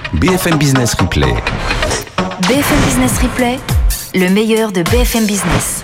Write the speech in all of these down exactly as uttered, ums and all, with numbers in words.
B F M Business Replay. B F M Business Replay, le meilleur de B F M Business.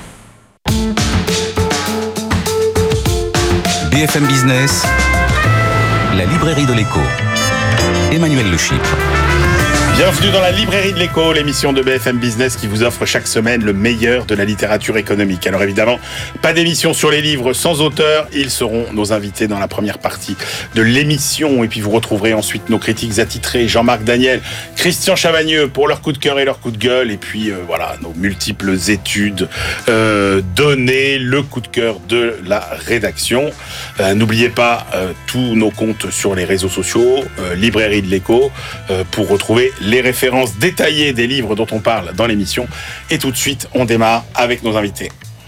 B F M Business, la librairie de l'écho. Emmanuel Le Chypre. Bienvenue dans la librairie de l'écho, l'émission de B F M Business qui vous offre chaque semaine le meilleur de la littérature économique. Alors évidemment, pas d'émission sur les livres sans auteur. Ils seront nos invités dans la première partie de l'émission. Et puis vous retrouverez ensuite nos critiques attitrés, Jean-Marc Daniel, Christian Chavagneux pour leur coup de cœur et leur coup de gueule. Et puis euh, voilà, nos multiples études, euh, données, le coup de cœur de la rédaction. Euh, n'oubliez pas euh, tous nos comptes sur les réseaux sociaux, euh, librairie de l'écho, euh, pour retrouver les références détaillées des livres dont on parle dans l'émission. Et tout de suite, on démarre avec nos invités.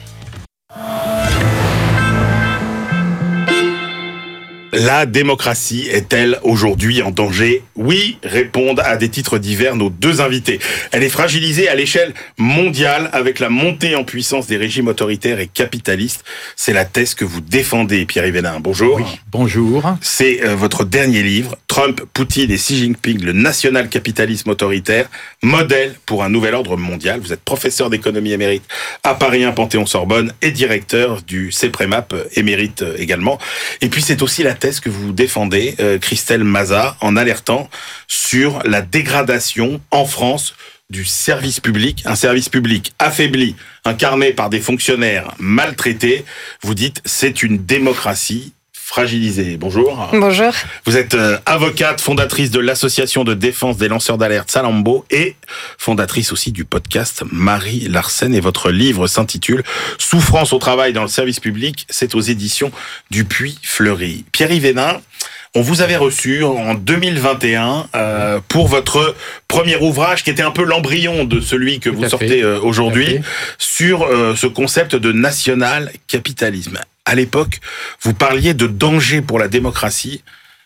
La démocratie est-elle aujourd'hui en danger ? Oui, répondent à des titres divers nos deux invités. Elle est fragilisée à l'échelle mondiale avec la montée en puissance des régimes autoritaires et capitalistes. C'est la thèse que vous défendez, Pierre-Yves Hénin. Bonjour. Oui, bonjour. C'est euh, votre dernier livre, Trump, Poutine et Xi Jinping, le national-capitalisme autoritaire, modèle pour un nouvel ordre mondial. Vous êtes professeur d'économie émérite à Paris un Panthéon-Sorbonne et directeur du CEPREMAP émérite également. Et puis c'est aussi la thèse que vous défendez, euh, Christelle Mazat, en alertant sur la dégradation en France du service public, un service public affaibli, incarné par des fonctionnaires maltraités. Vous dites, c'est une démocratie fragilisée. Bonjour. Bonjour. Vous êtes euh, avocate, fondatrice de l'association de défense des lanceurs d'alerte Salammbô et fondatrice aussi du podcast Marie Larsen. Et votre livre s'intitule « Souffrance au travail dans le service public ». C'est aux éditions du Puy-Fleury. Pierre-Yves Hénin, on vous avait reçu en deux mille vingt et un euh, pour votre premier ouvrage qui était un peu l'embryon de celui que Tout vous sortez euh, aujourd'hui sur euh, ce concept de national-capitalisme. À l'époque, vous parliez de danger pour la démocratie.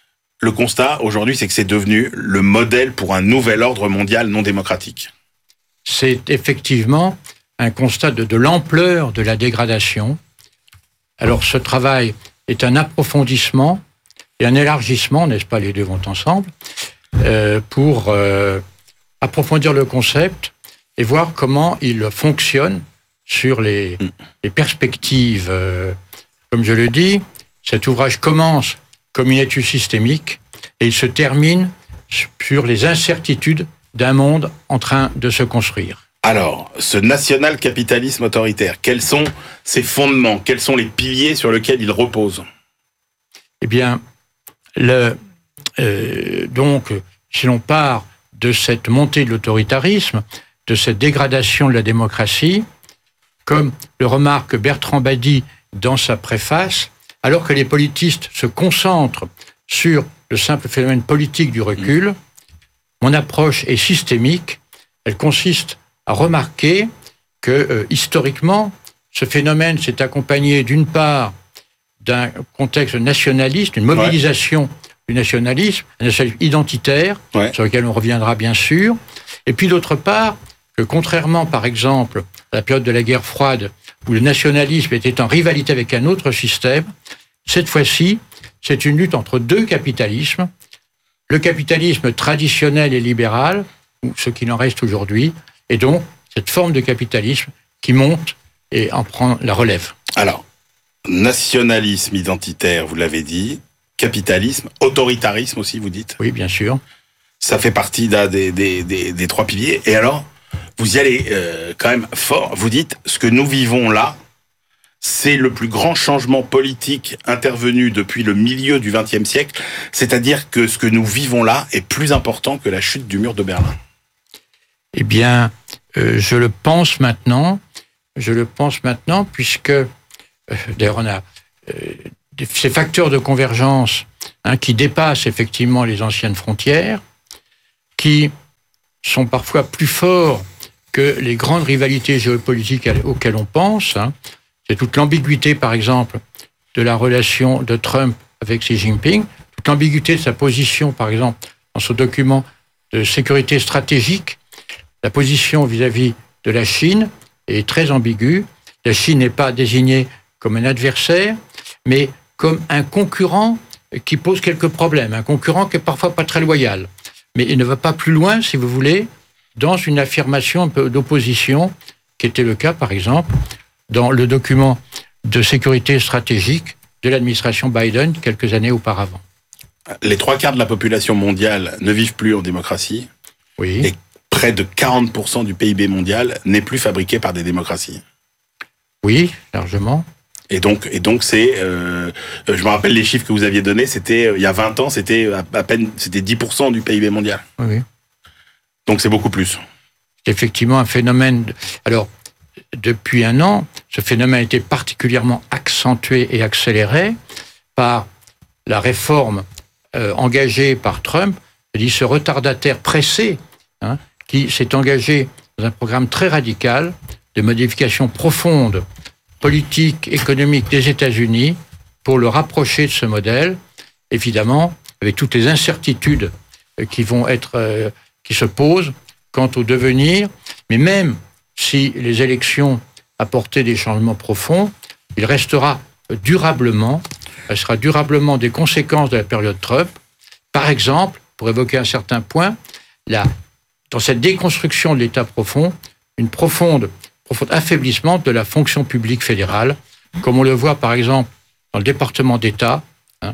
Le constat, aujourd'hui, c'est que c'est devenu le modèle pour un nouvel ordre mondial non démocratique. C'est effectivement un constat de, de l'ampleur de la dégradation. Alors, ce travail est un approfondissement et un élargissement, n'est-ce pas, les deux vont ensemble, euh, pour euh, approfondir le concept et voir comment il fonctionne sur les, les perspectives. Euh, Comme je le dis, cet ouvrage commence comme une étude systémique et il se termine sur les incertitudes d'un monde en train de se construire. Alors, ce national-capitalisme autoritaire, quels sont ses fondements ? Quels sont les piliers sur lesquels il repose ? Eh bien, le, euh, donc, si l'on part de cette montée de l'autoritarisme, de cette dégradation de la démocratie, comme le remarque Bertrand Badi dans sa préface, alors que les politistes se concentrent sur le simple phénomène politique du recul, mon approche est systémique. Elle consiste à remarquer que, euh, historiquement, ce phénomène s'est accompagné d'une part d'un contexte nationaliste, une mobilisation ouais. du nationalisme, un nationalisme identitaire, ouais. sur lequel on reviendra bien sûr, et puis d'autre part, que contrairement par exemple à la période de la guerre froide, où le nationalisme était en rivalité avec un autre système, cette fois-ci, c'est une lutte entre deux capitalismes, le capitalisme traditionnel et libéral, ou ce qu'il en reste aujourd'hui, et donc cette forme de capitalisme qui monte et en prend la relève. Alors, nationalisme identitaire, vous l'avez dit, capitalisme, autoritarisme aussi, vous dites ? Oui, bien sûr. Ça fait partie des, des, des, des trois piliers. Et alors, vous y allez euh, quand même fort. Vous dites, ce que nous vivons là, c'est le plus grand changement politique intervenu depuis le milieu du vingtième siècle. C'est-à-dire que ce que nous vivons là est plus important que la chute du mur de Berlin. Eh bien, euh, je le pense maintenant. Je le pense maintenant, puisque, euh, d'ailleurs, on a euh, ces facteurs de convergence hein, qui dépassent effectivement les anciennes frontières, qui sont parfois plus forts que les grandes rivalités géopolitiques auxquelles on pense. Hein. C'est toute l'ambiguïté, par exemple, de la relation de Trump avec Xi Jinping, toute l'ambiguïté de sa position, par exemple, dans ce document de sécurité stratégique. La position vis-à-vis de la Chine est très ambiguë. La Chine n'est pas désignée comme un adversaire, mais comme un concurrent qui pose quelques problèmes, un concurrent qui est parfois pas très loyal. mais il ne va pas plus loin, si vous voulez, dans une affirmation un peu d'opposition, qui était le cas, par exemple, dans le document de sécurité stratégique de l'administration Biden quelques années auparavant. Les trois quarts de la population mondiale ne vivent plus en démocratie. Oui. Et près de quarante pour cent du P I B mondial n'est plus fabriqué par des démocraties. Oui, largement. Et donc, et donc c'est, euh, je me rappelle les chiffres que vous aviez donnés, c'était, euh, il y a vingt ans, c'était à, à peine, c'était dix pour cent du P I B mondial. Oui. Donc c'est beaucoup plus. C'est effectivement un phénomène. De... Alors, depuis un an, ce phénomène a été particulièrement accentué et accéléré par la réforme euh, engagée par Trump, c'est-à-dire ce retardataire pressé, hein, qui s'est engagé dans un programme très radical de modification profonde politique, économique des États-Unis pour le rapprocher de ce modèle, évidemment, avec toutes les incertitudes qui vont être, euh, qui se posent quant au devenir, mais même si les élections apportaient des changements profonds, il restera durablement, elle sera durablement des conséquences de la période Trump. Par exemple, pour évoquer un certain point, la, dans cette déconstruction de l'État profond, une profonde profond affaiblissement de la fonction publique fédérale, comme on le voit par exemple dans le département d'État, hein,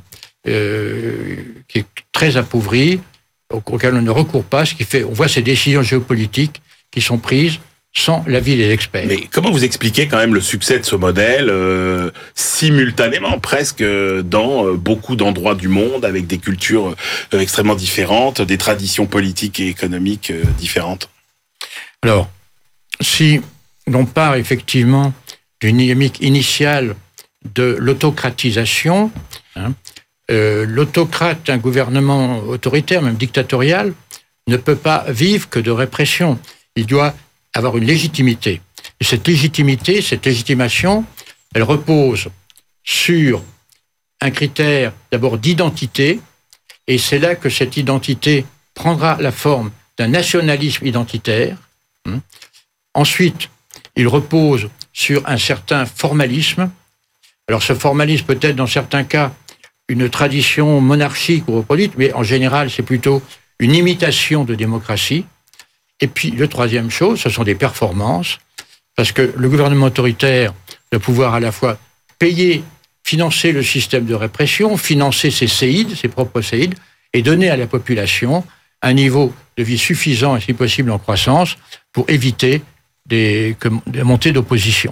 euh, qui est très appauvri, auquel on ne recourt pas, ce qui fait, on voit ces décisions géopolitiques qui sont prises sans l'avis des experts. Mais comment vous expliquez quand même le succès de ce modèle euh, simultanément, presque dans euh, beaucoup d'endroits du monde, avec des cultures euh, extrêmement différentes, des traditions politiques et économiques euh, différentes? Alors, si l'on part effectivement d'une dynamique initiale de l'autocratisation, hein, euh, l'autocrate, un gouvernement autoritaire, même dictatorial, ne peut pas vivre que de répression. Il doit avoir une légitimité. Et cette légitimité, cette légitimation, elle repose sur un critère d'abord d'identité, et c'est là que cette identité prendra la forme d'un nationalisme identitaire. Hein. Ensuite, il repose sur un certain formalisme. Alors ce formalisme peut être dans certains cas une tradition monarchique ou reproduite, mais en général c'est plutôt une imitation de démocratie. Et puis le troisième chose, ce sont des performances, parce que le gouvernement autoritaire doit pouvoir à la fois payer, financer le système de répression, financer ses séides, ses propres séides, et donner à la population un niveau de vie suffisant et si possible en croissance pour éviter Des, des montées d'opposition.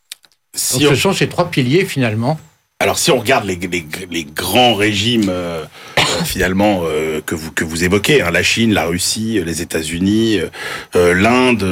Si Donc, on... Ce sont ces trois piliers, finalement. Alors, si on regarde les, les, les grands régimes, euh, euh, finalement, euh, que, vous, que vous évoquez, hein, la Chine, la Russie, les États-Unis, euh, l'Inde,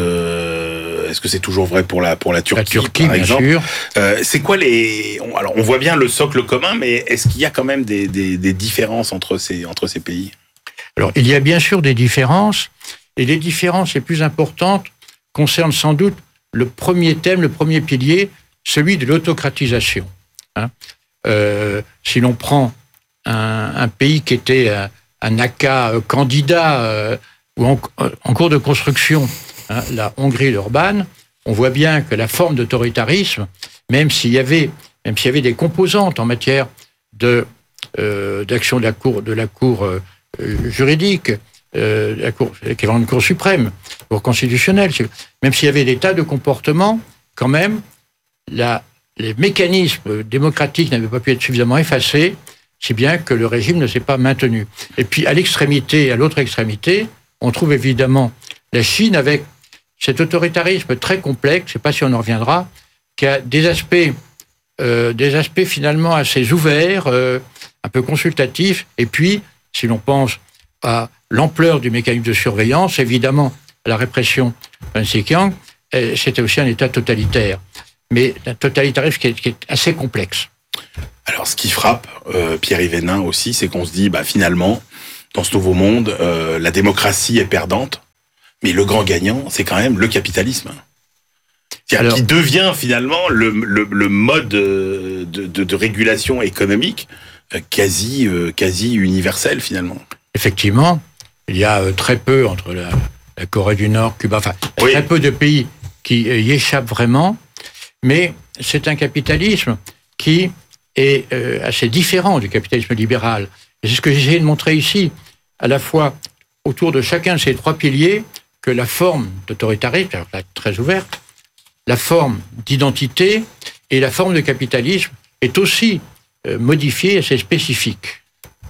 euh, est-ce que c'est toujours vrai pour la, pour la Turquie, la Turquie, par bien exemple sûr. Euh, c'est quoi les... On, alors, on voit bien le socle commun, mais est-ce qu'il y a quand même des, des, des différences entre ces, entre ces pays? Alors, il y a bien sûr des différences, et les différences les plus importantes concerne sans doute le premier thème, le premier pilier, celui de l'autocratisation. Hein. Euh, si l'on prend un, un pays qui était un, un A K A candidat euh, ou en, en cours de construction, hein, la Hongrie, l'Orban, on voit bien que la forme d'autoritarisme, même s'il y avait, même s'il y avait des composantes en matière de euh, d'action de la cour, de la cour euh, juridique, Euh, la cour, l'équivalent de Cour suprême, Cour constitutionnelle, même s'il y avait des tas de comportements, quand même, la, les mécanismes démocratiques n'avaient pas pu être suffisamment effacés, si bien que le régime ne s'est pas maintenu. Et puis, à l'extrémité, à l'autre extrémité, on trouve évidemment la Chine avec cet autoritarisme très complexe, je ne sais pas si on en reviendra, qui a des aspects, euh, des aspects finalement assez ouverts, euh, un peu consultatifs, et puis, si l'on pense à l'ampleur du mécanisme de surveillance, évidemment, la répression de Xinjiang, c'était aussi un État totalitaire. Mais un totalitarisme qui est, qui est assez complexe. Alors, ce qui frappe euh, Pierre-Yves Hénin aussi, c'est qu'on se dit, bah, finalement, dans ce nouveau monde, euh, la démocratie est perdante, mais le grand gagnant, c'est quand même le capitalisme. Alors, qui devient finalement le, le, le mode de, de, de régulation économique quasi, euh, quasi universel, finalement. Effectivement, il y a très peu entre la, la Corée du Nord, Cuba, enfin, oui. Très peu de pays qui y échappent vraiment, mais c'est un capitalisme qui est euh, assez différent du capitalisme libéral. Et c'est ce que j'essaie de montrer ici, à la fois autour de chacun de ces trois piliers que la forme d'autoritarisme, alors là, très ouverte, la forme d'identité et la forme de capitalisme est aussi euh, modifiée et assez spécifique.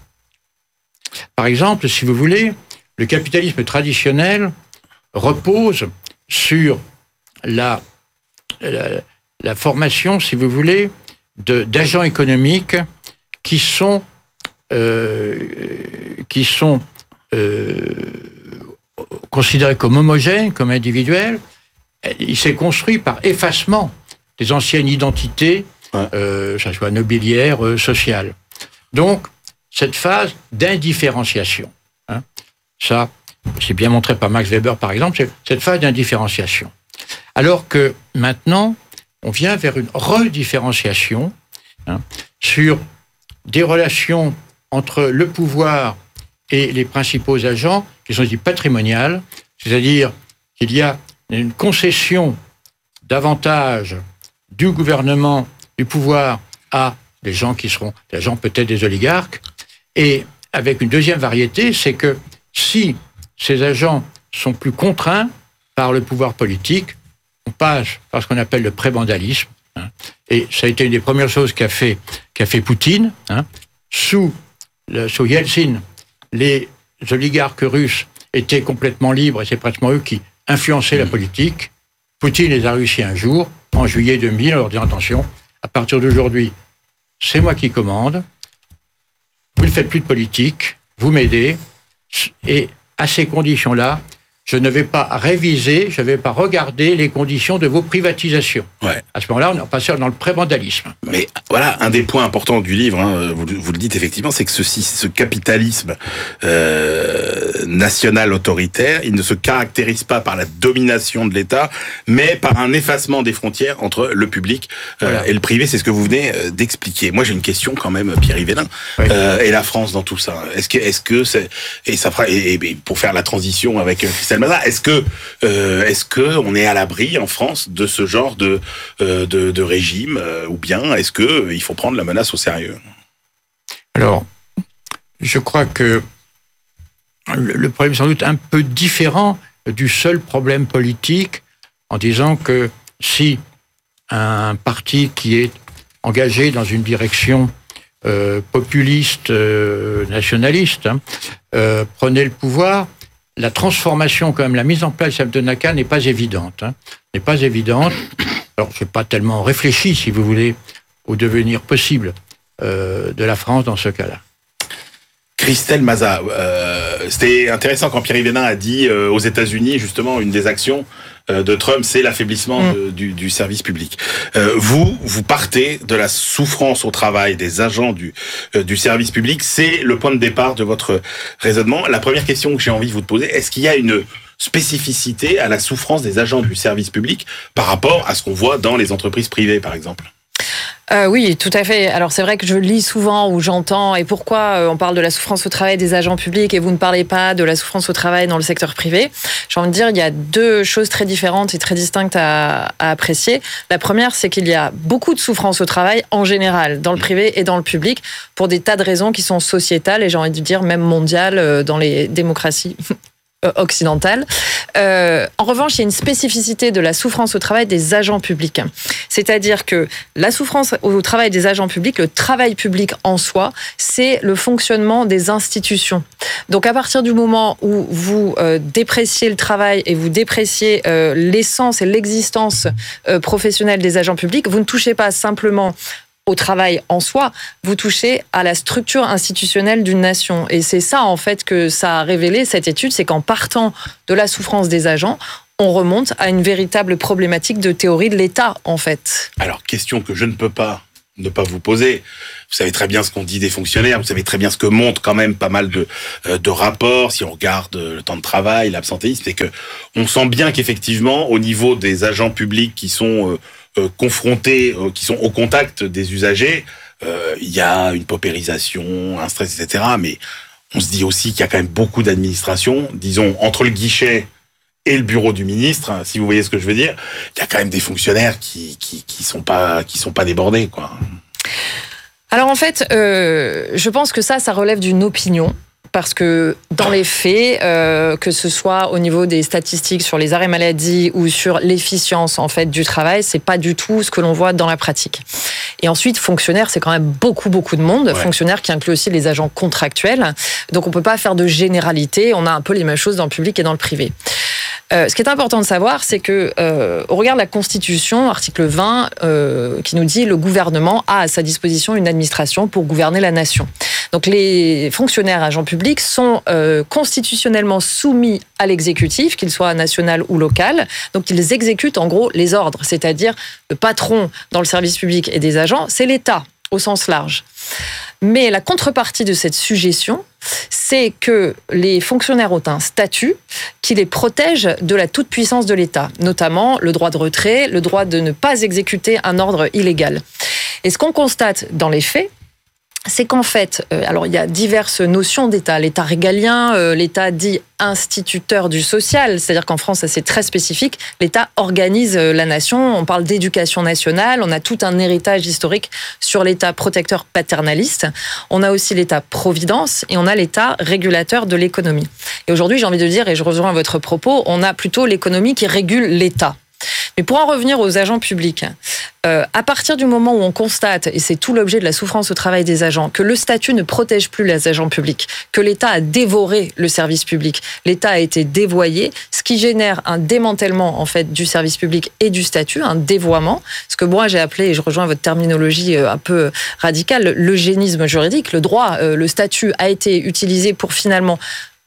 Par exemple, si vous voulez, le capitalisme traditionnel repose sur la, la, la formation, si vous voulez, de, d'agents économiques qui sont, euh, qui sont euh, considérés comme homogènes, comme individuels. Il s'est construit par effacement des anciennes identités, ouais. euh, ça soit nobiliaires, euh, sociales. Donc, cette phase d'indifférenciation, hein, ça, c'est bien montré par Max Weber, par exemple, c'est cette phase d'indifférenciation. Alors que maintenant, on vient vers une redifférenciation hein, sur des relations entre le pouvoir et les principaux agents qui sont dits patrimoniales, c'est-à-dire qu'il y a une concession davantage du gouvernement, du pouvoir à des gens qui seront des gens peut-être des oligarques, et avec une deuxième variété, c'est que si ces agents sont plus contraints par le pouvoir politique, on passe par ce qu'on appelle le prébandalisme, hein, et ça a été une des premières choses qu'a fait, qu'a fait Poutine, hein. Sous, le, sous Yeltsin, les oligarques russes étaient complètement libres, et c'est pratiquement eux qui influençaient la politique. Poutine les a réussi un jour, en juillet deux mille, en leur disant attention, à partir d'aujourd'hui, c'est moi qui commande, vous ne faites plus de politique, vous m'aidez, et à ces conditions-là, je ne vais pas réviser, je ne vais pas regarder les conditions de vos privatisations. Ouais. À ce moment-là, on est passé dans le pré-vandalisme. Mais voilà, un des points importants du livre, hein, vous, vous le dites effectivement, c'est que ceci, ce capitalisme euh, national autoritaire, il ne se caractérise pas par la domination de l'État, mais par un effacement des frontières entre le public euh, voilà. et le privé. C'est ce que vous venez euh, d'expliquer. Moi, j'ai une question quand même, Pierre Yvelin, oui. euh, et la France dans tout ça. Est-ce que, est-ce que c'est, et ça fera, et, et pour faire la transition avec Christelle Mazat, est-ce que, euh, est-ce que on est à l'abri en France de ce genre de euh, de, de régime, euh, ou bien est-ce que euh, il faut prendre la menace au sérieux? Alors, je crois que le, le problème est sans doute un peu différent du seul problème politique, en disant que si un parti qui est engagé dans une direction euh, populiste, euh, nationaliste, hein, euh, prenait le pouvoir, la transformation, quand même, la mise en place de Abdenaka n'est pas évidente. Hein, n'est pas évidente. Alors, je n'ai pas tellement réfléchi, si vous voulez, au devenir possible euh, de la France dans ce cas-là. Christelle Mazat, euh, c'était intéressant quand Pierre Yvelin a dit euh, aux États-Unis, justement, une des actions euh, de Trump, c'est l'affaiblissement mmh. de, du, du service public. Euh, vous, vous partez de la souffrance au travail des agents du, euh, du service public. C'est le point de départ de votre raisonnement. La première question que j'ai envie de vous poser, est-ce qu'il y a une spécificité à la souffrance des agents du service public par rapport à ce qu'on voit dans les entreprises privées, par exemple ? Euh, oui, tout à fait. Alors c'est vrai que je lis souvent ou j'entends et pourquoi euh, on parle de la souffrance au travail des agents publics et vous ne parlez pas de la souffrance au travail dans le secteur privé. J'ai envie de dire il y a deux choses très différentes et très distinctes à, à apprécier. La première, c'est qu'il y a beaucoup de souffrance au travail en général dans le privé et dans le public pour des tas de raisons qui sont sociétales et j'ai envie de dire même mondiales euh, dans les démocraties occidentale. Euh, en revanche, il y a une spécificité de la souffrance au travail des agents publics. C'est-à-dire que la souffrance au travail des agents publics, le travail public en soi, c'est le fonctionnement des institutions. Donc à partir du moment où vous euh, dépréciez le travail et vous dépréciez euh, l'essence et l'existence euh, professionnelle des agents publics, vous ne touchez pas simplement au travail en soi, vous touchez à la structure institutionnelle d'une nation. Et c'est ça, en fait, que ça a révélé, cette étude, c'est qu'en partant de la souffrance des agents, on remonte à une véritable problématique de théorie de l'État, en fait. Alors, question que je ne peux pas ne pas vous poser. Vous savez très bien ce qu'on dit des fonctionnaires, vous savez très bien ce que montrent quand même pas mal de, de rapports, si on regarde le temps de travail, l'absentéisme, c'est que on sent bien qu'effectivement, au niveau des agents publics qui sont euh, euh, confrontés, euh, qui sont au contact des usagers, euh, il y a une paupérisation, un stress, et cetera. Mais on se dit aussi qu'il y a quand même beaucoup d'administration, disons, entre le guichet et le bureau du ministre, si vous voyez ce que je veux dire, il y a quand même des fonctionnaires qui qui qui sont pas qui sont pas débordés, quoi. Alors en fait, euh, je pense que ça, ça relève d'une opinion. parce que dans les faits, euh, que ce soit au niveau des statistiques sur les arrêts maladie ou sur l'efficience en fait du travail, c'est pas du tout ce que l'on voit dans la pratique. Et ensuite, fonctionnaires, c'est quand même beaucoup beaucoup de monde. Ouais. Fonctionnaires qui inclut aussi les agents contractuels. Donc on peut pas faire de généralité. On a un peu les mêmes choses dans le public et dans le privé. Euh, ce qui est important de savoir, c'est que euh, au regard de la Constitution, article vingt, euh, qui nous dit le gouvernement a à sa disposition une administration pour gouverner la nation. Donc les fonctionnaires agents publics sont euh, constitutionnellement soumis à l'exécutif, qu'il soit national ou local. Donc ils exécutent en gros les ordres, c'est-à-dire le patron dans le service public et des agents, c'est l'État au sens large. Mais la contrepartie de cette sujétion, c'est que les fonctionnaires ont un statut qui les protège de la toute-puissance de l'État, notamment le droit de retrait, le droit de ne pas exécuter un ordre illégal. Et ce qu'on constate dans les faits, c'est qu'en fait, euh, alors il y a diverses notions d'État. L'État régalien, euh, l'État dit instituteur du social, c'est-à-dire qu'en France, ça c'est très spécifique. L'État organise euh, la nation. On parle d'éducation nationale. On a tout un héritage historique sur l'État protecteur paternaliste. On a aussi l'État providence et on a l'État régulateur de l'économie. Et aujourd'hui, j'ai envie de dire, et je rejoins votre propos, on a plutôt l'économie qui régule l'État. Mais pour en revenir aux agents publics, euh, à partir du moment où on constate, et c'est tout l'objet de la souffrance au travail des agents, que le statut ne protège plus les agents publics, que l'État a dévoré le service public, l'État a été dévoyé, ce qui génère un démantèlement en fait du service public et du statut, un dévoiement, ce que moi j'ai appelé, et je rejoins votre terminologie un peu radicale, l'eugénisme juridique. Le droit, euh, le statut a été utilisé pour finalement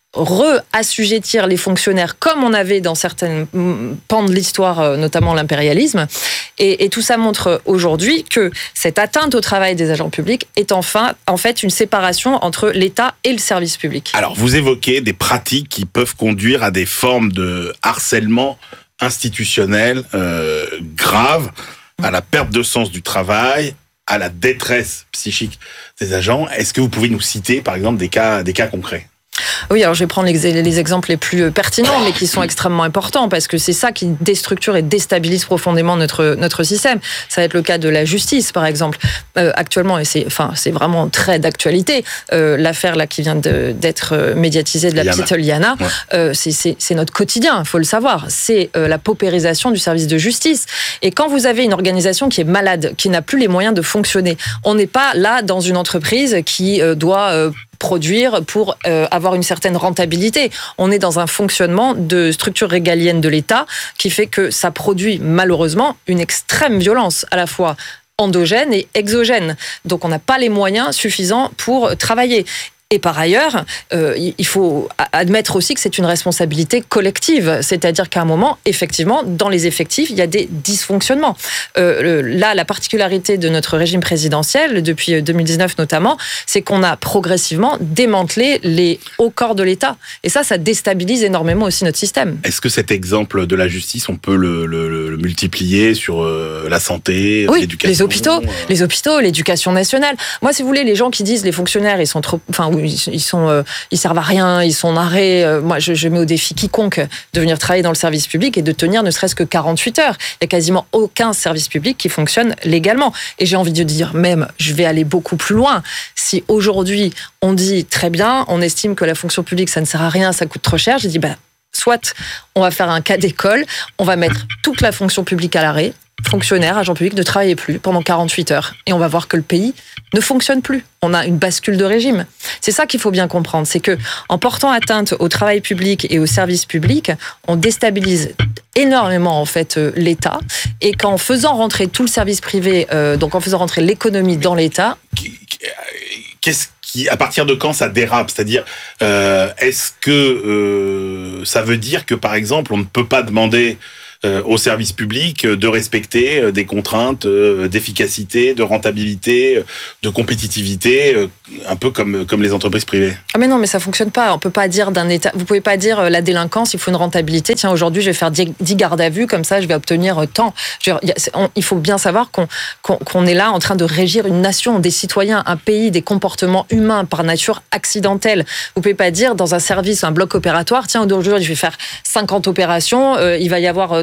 re-assujettir les fonctionnaires comme on avait dans certains pans de l'histoire, notamment l'impérialisme. Et, et tout ça montre aujourd'hui que cette atteinte au travail des agents publics est enfin, en fait une séparation entre l'État et le service public. Alors, vous évoquez des pratiques qui peuvent conduire à des formes de harcèlement institutionnel euh, graves, à la perte de sens du travail, à la détresse psychique des agents. Est-ce que vous pouvez nous citer, par exemple, des cas, des cas concrets ? Oui, alors je vais prendre les, les exemples les plus pertinents, mais qui sont extrêmement importants, parce que c'est ça qui déstructure et déstabilise profondément notre, notre système. Ça va être le cas de la justice, par exemple. Euh, actuellement, et c'est, enfin, c'est vraiment très d'actualité, euh, l'affaire là, qui vient de, d'être médiatisée de la Liana. petite Liana, ouais. euh, c'est, c'est, c'est notre quotidien, il faut le savoir. C'est euh, la paupérisation du service de justice. Et quand vous avez une organisation qui est malade, qui n'a plus les moyens de fonctionner, on n'est pas là dans une entreprise qui euh, doit... Euh, produire pour euh, avoir une certaine rentabilité. On est dans un fonctionnement de structure régalienne de l'État qui fait que ça produit malheureusement une extrême violence à la fois endogène et exogène. Donc on n'a pas les moyens suffisants pour travailler. Et par ailleurs, euh, il faut admettre aussi que c'est une responsabilité collective. C'est-à-dire qu'à un moment, effectivement, dans les effectifs, il y a des dysfonctionnements. Euh, là, la particularité de notre régime présidentiel, depuis deux mille dix-neuf notamment, c'est qu'on a progressivement démantelé les hauts corps de l'État. Et ça, ça déstabilise énormément aussi notre système. Est-ce que cet exemple de la justice, on peut le, le, le multiplier sur euh, la santé, oui, l'éducation ? les hôpitaux, euh... les hôpitaux, l'éducation nationale. Moi, si vous voulez, les gens qui disent les fonctionnaires, ils sont trop... Enfin, ils sont, euh, ils servent à rien, ils sont en arrêt. Euh, moi, je, je mets au défi quiconque de venir travailler dans le service public et de tenir ne serait-ce que quarante-huit heures. Il y a quasiment aucun service public qui fonctionne légalement. Et j'ai envie de dire même, je vais aller beaucoup plus loin. Si aujourd'hui on dit très bien, on estime que la fonction publique ça ne sert à rien, ça coûte trop cher, j'ai dit bah soit on va faire un cas d'école, on va mettre toute la fonction publique à l'arrêt. Fonctionnaires, agents publics ne travaillent plus pendant quarante-huit heures. Et on va voir que le pays ne fonctionne plus. On a une bascule de régime. C'est ça qu'il faut bien comprendre. C'est que en portant atteinte au travail public et au service public, on déstabilise énormément en fait l'État. Et qu'en faisant rentrer tout le service privé, euh, donc en faisant rentrer l'économie dans l'État... Qu'est-ce qui, à partir de quand ça dérape ? C'est-à-dire, euh, est-ce que euh, ça veut dire que, par exemple, on ne peut pas demander... Euh, au service public de respecter euh, des contraintes euh, d'efficacité, de rentabilité, euh, de compétitivité, euh, un peu comme comme les entreprises privées. Ah mais non, mais ça fonctionne pas. On peut pas dire d'un État. Vous pouvez pas dire euh, la délinquance, il faut une rentabilité. Tiens, aujourd'hui, je vais faire dix gardes à vue, comme ça, je vais obtenir euh, tant. Je veux dire, y a, on, il faut bien savoir qu'on, qu'on qu'on est là en train de régir une nation, des citoyens, un pays, des comportements humains par nature accidentels. Vous pouvez pas dire dans un service, un bloc opératoire, tiens, aujourd'hui, je vais faire cinquante opérations, euh, il va y avoir euh,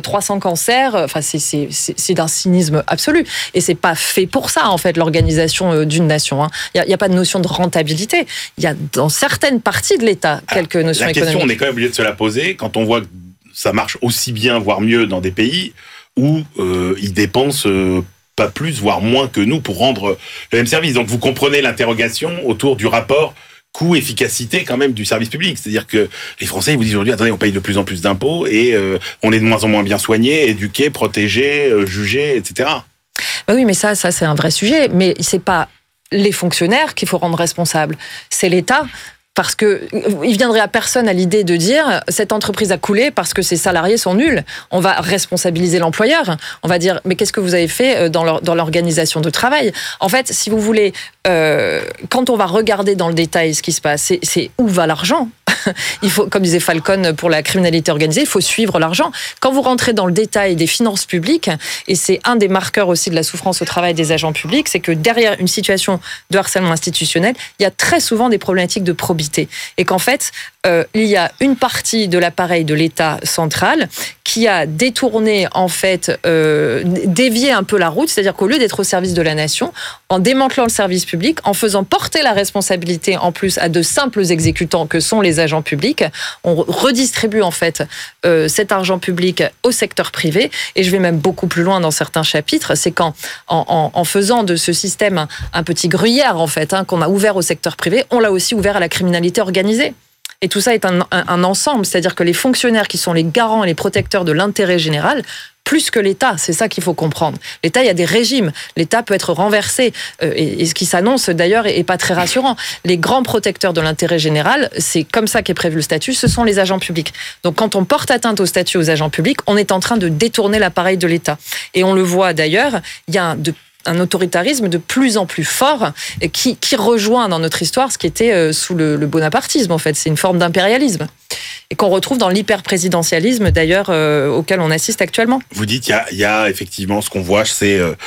trois cents cancers. Enfin, c'est, c'est, c'est, c'est d'un cynisme absolu. Et c'est pas fait pour ça, en fait, l'organisation d'une nation. Il n'y a, a pas de notion de rentabilité. Il y a dans certaines parties de l'État quelques Alors, notions la économiques. question, on est quand même obligé de se la poser quand on voit que ça marche aussi bien, voire mieux, dans des pays où euh, ils dépensent euh, pas plus, voire moins que nous pour rendre le même service. Donc vous comprenez l'interrogation autour du rapport coût-efficacité quand même du service public. C'est-à-dire que les Français, ils vous disent aujourd'hui, attendez, on paye de plus en plus d'impôts et euh, on est de moins en moins bien soignés, éduqués, protégés, euh, jugés, et cetera. Ben oui, mais ça, ça c'est un vrai sujet. Mais c'est pas les fonctionnaires qu'il faut rendre responsables, c'est l'État. Parce que il viendrait à personne à l'idée de dire cette entreprise a coulé parce que ses salariés sont nuls. On va responsabiliser l'employeur. On va dire mais qu'est-ce que vous avez fait dans, leur, dans l'organisation de travail ? En fait, si vous voulez, euh, quand on va regarder dans le détail ce qui se passe, c'est, c'est où va l'argent ? Il faut, comme disait Falcon pour la criminalité organisée, il faut suivre l'argent. Quand vous rentrez dans le détail des finances publiques, et c'est un des marqueurs aussi de la souffrance au travail des agents publics, c'est que derrière une situation de harcèlement institutionnel, il y a très souvent des problématiques de probité. Et qu'en fait, euh, il y a une partie de l'appareil de l'État central qui a détourné, en fait, euh, dévié un peu la route, c'est-à-dire qu'au lieu d'être au service de la nation, en démantelant le service public, en faisant porter la responsabilité en plus à de simples exécutants que sont les agents publics, on redistribue en fait euh, cet argent public au secteur privé. Et je vais même beaucoup plus loin dans certains chapitres, c'est qu'en en, en faisant de ce système un, un petit gruyère en fait, hein, qu'on a ouvert au secteur privé, on l'a aussi ouvert à la criminalité organisée. Et tout ça est un, un, un ensemble, c'est-à-dire que les fonctionnaires qui sont les garants et les protecteurs de l'intérêt général, plus que l'État, c'est ça qu'il faut comprendre. L'État, il y a des régimes. L'État peut être renversé. Euh, et, et ce qui s'annonce, d'ailleurs, est, est pas très rassurant. Les grands protecteurs de l'intérêt général, c'est comme ça qu'est prévu le statut, ce sont les agents publics. Donc, quand on porte atteinte au statut aux agents publics, on est en train de détourner l'appareil de l'État. Et on le voit, d'ailleurs, il y a un, de un autoritarisme de plus en plus fort qui, qui rejoint dans notre histoire ce qui était sous le, le bonapartisme, en fait. C'est une forme d'impérialisme. Et qu'on retrouve dans l'hyper-présidentialisme, d'ailleurs, euh, auquel on assiste actuellement. Vous dites, il y a, y a effectivement, ce qu'on voit, c'est euh,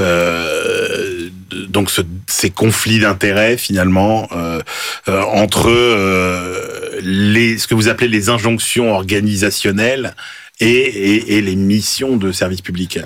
euh, donc ce, ces conflits d'intérêts, finalement, euh, euh, entre euh, les, ce que vous appelez les injonctions organisationnelles et, et, et les missions de service public.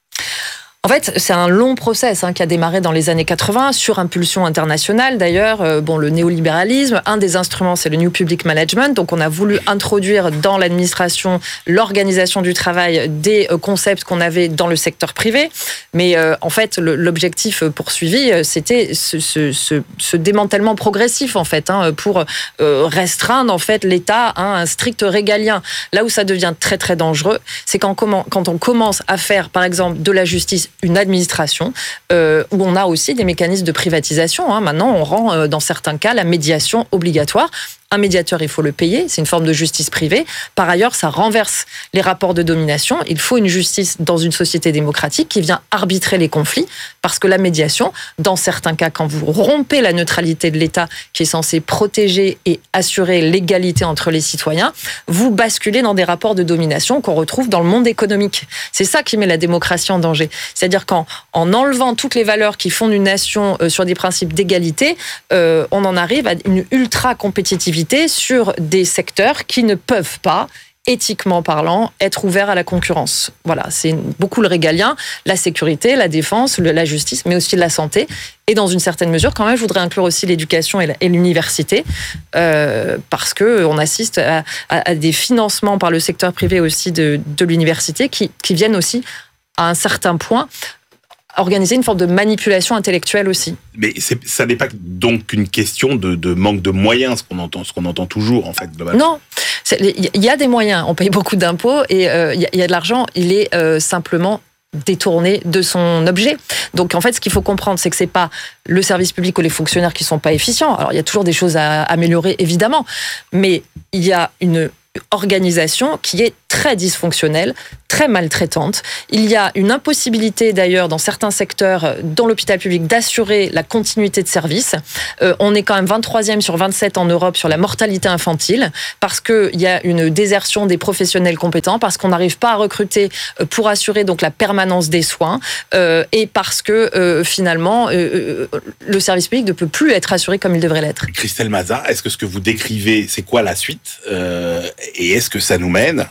En fait, c'est un long process hein, qui a démarré dans les années quatre-vingts, sur impulsion internationale d'ailleurs. Euh, bon, le néolibéralisme, un des instruments, c'est le New Public Management. Donc, on a voulu introduire dans l'administration l'organisation du travail des euh, concepts qu'on avait dans le secteur privé. Mais euh, en fait, le, l'objectif poursuivi, c'était ce, ce, ce, ce démantèlement progressif, en fait, hein, pour euh, restreindre en fait l'État à un strict régalien. Là où ça devient très très dangereux, c'est quand, quand on commence à faire, par exemple, de la justice une administration euh, où on a aussi des mécanismes de privatisation. Hein. Maintenant, on rend, euh, dans certains cas, la médiation obligatoire. Un médiateur, il faut le payer, c'est une forme de justice privée. Par ailleurs, ça renverse les rapports de domination. Il faut une justice dans une société démocratique qui vient arbitrer les conflits, parce que la médiation, dans certains cas, quand vous rompez la neutralité de l'État qui est censé protéger et assurer l'égalité entre les citoyens, vous basculez dans des rapports de domination qu'on retrouve dans le monde économique. C'est ça qui met la démocratie en danger. C'est-à-dire qu'en en enlevant toutes les valeurs qui fondent une nation euh, sur des principes d'égalité, euh, on en arrive à une ultra-compétitivité sur des secteurs qui ne peuvent pas, éthiquement parlant, être ouverts à la concurrence. Voilà, c'est beaucoup le régalien, la sécurité, la défense, la justice, mais aussi la santé. Et dans une certaine mesure, quand même, je voudrais inclure aussi l'éducation et l'université, euh, parce qu'on assiste à, à, à des financements par le secteur privé aussi de, de l'université qui, qui viennent aussi, à un certain point, organiser une forme de manipulation intellectuelle aussi. Mais c'est, ça n'est pas donc qu'une question de, de manque de moyens, ce qu'on entend, ce qu'on entend toujours, en fait, globalement. Non, il y a des moyens, on paye beaucoup d'impôts et il euh, y, y a de l'argent, il est euh, simplement détourné de son objet. Donc en fait, ce qu'il faut comprendre, c'est que c'est pas le service public ou les fonctionnaires qui sont pas efficients. Alors il y a toujours des choses à améliorer, évidemment, mais il y a une organisation qui est très dysfonctionnelle, très maltraitante. Il y a une impossibilité d'ailleurs dans certains secteurs, dans l'hôpital public, d'assurer la continuité de service. Euh, on est quand même vingt-troisième sur vingt-sept en Europe sur la mortalité infantile, parce qu'il y a une désertion des professionnels compétents, parce qu'on n'arrive pas à recruter pour assurer donc la permanence des soins, euh, et parce que euh, finalement, euh, le service public ne peut plus être assuré comme il devrait l'être. Christelle Mazat, est-ce que ce que vous décrivez, c'est quoi la suite euh, et est-ce que ça nous mène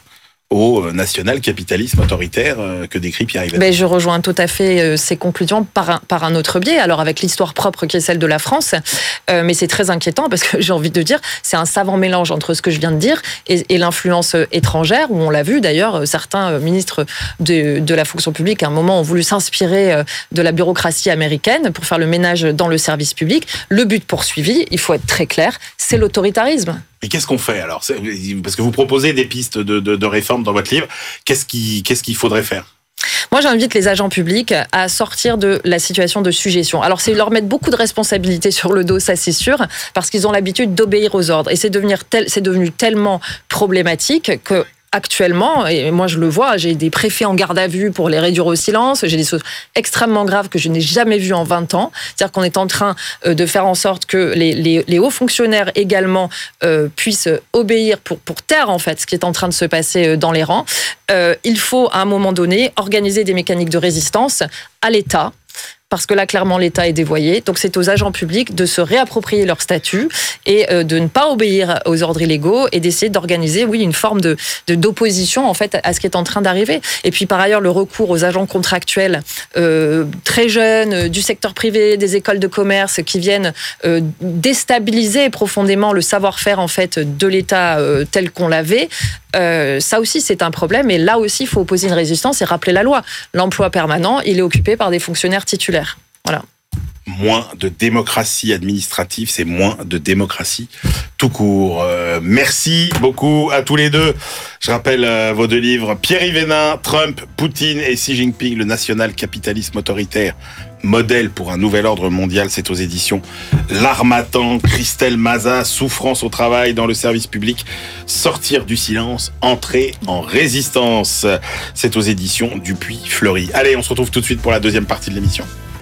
au national-capitalisme autoritaire que décrit Pierre-Yves. Ben, je rejoins tout à fait ces conclusions par un, par un autre biais, alors avec l'histoire propre qui est celle de la France, euh, mais c'est très inquiétant parce que j'ai envie de dire, c'est un savant mélange entre ce que je viens de dire et, et l'influence étrangère, où on l'a vu d'ailleurs, certains ministres de, de la fonction publique à un moment ont voulu s'inspirer de la bureaucratie américaine pour faire le ménage dans le service public. Le but poursuivi, il faut être très clair, c'est l'autoritarisme. Et qu'est-ce qu'on fait alors ? Parce que vous proposez des pistes de, de, de réforme dans votre livre. Qu'est-ce qui, qu'est-ce qu'il faudrait faire ? Moi, j'invite les agents publics à sortir de la situation de sujétion. Alors, c'est leur mettre beaucoup de responsabilités sur le dos, ça c'est sûr, parce qu'ils ont l'habitude d'obéir aux ordres. Et c'est, devenir tel, c'est devenu tellement problématique que actuellement, et moi je le vois, j'ai des préfets en garde à vue pour les réduire au silence, j'ai des choses extrêmement graves que je n'ai jamais vues en vingt ans. C'est-à-dire qu'on est en train de faire en sorte que les, les, les hauts fonctionnaires également euh, puissent obéir pour, pour taire en fait ce qui est en train de se passer dans les rangs. Euh, il faut à un moment donné organiser des mécaniques de résistance à l'État, parce que là, clairement, l'État est dévoyé. Donc, c'est aux agents publics de se réapproprier leur statut et de ne pas obéir aux ordres illégaux et d'essayer d'organiser, oui, une forme de, de d'opposition, en fait, à ce qui est en train d'arriver. Et puis, par ailleurs, le recours aux agents contractuels euh, très jeunes, du secteur privé, des écoles de commerce, qui viennent euh, déstabiliser profondément le savoir-faire, en fait, de l'État euh, tel qu'on l'avait. Euh, ça aussi, c'est un problème. Et là aussi, il faut opposer une résistance et rappeler la loi. L'emploi permanent, il est occupé par des fonctionnaires titulaires. Voilà. Moins de démocratie administrative, c'est moins de démocratie tout court. Euh, merci beaucoup à tous les deux. Je rappelle euh, vos deux livres, Pierre-Yves Hénin, Trump, Poutine et Xi Jinping, le national-capitalisme autoritaire, modèle pour un nouvel ordre mondial. C'est aux éditions L'Harmattan. Christelle Mazas, Souffrance au travail dans le service public, sortir du silence, entrer en résistance. C'est aux éditions Dupuis-Fleury. Allez, on se retrouve tout de suite pour la deuxième partie de l'émission.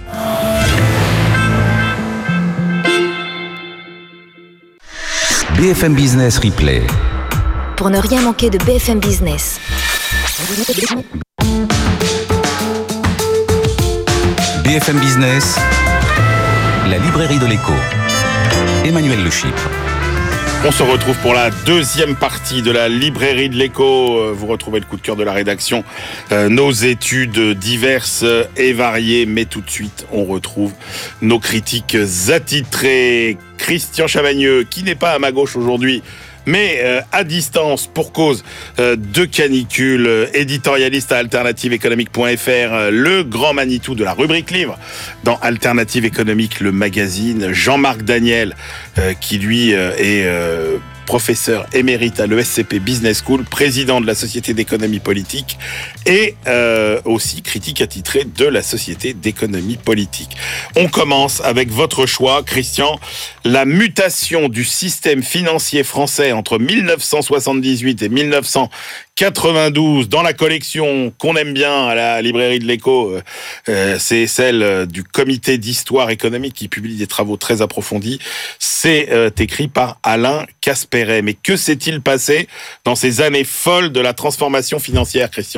B F M Business Replay. Pour ne rien manquer de B F M Business. B F M Business, la librairie de l'écho. Emmanuel Le Chypre. On se retrouve pour la deuxième partie de la librairie de l'écho. Vous retrouvez le coup de cœur de la rédaction, euh, nos études diverses et variées. Mais tout de suite, on retrouve nos critiques attitrées. Christian Chavagneux, qui n'est pas à ma gauche aujourd'hui, mais euh, à distance pour cause euh, de canicule, euh, éditorialiste à alternative économique point f r, euh, le grand Manitou de la rubrique livre dans Alternative économique, le magazine, Jean-Marc Daniel, euh, qui lui euh, est euh, professeur émérite à l'E S C P Business School, président de la Société d'économie politique et euh, aussi critique attitré de la Société d'économie politique. On commence avec votre choix, Christian, la mutation du système financier français entre mille neuf cent soixante-dix-huit et mille neuf cent quatre-vingt-douze dans la collection qu'on aime bien à la librairie de l'écho, euh, c'est celle du comité d'histoire économique qui publie des travaux très approfondis. C'est euh, écrit par Alain Casperet. Mais que s'est-il passé dans ces années folles de la transformation financière, Christian ?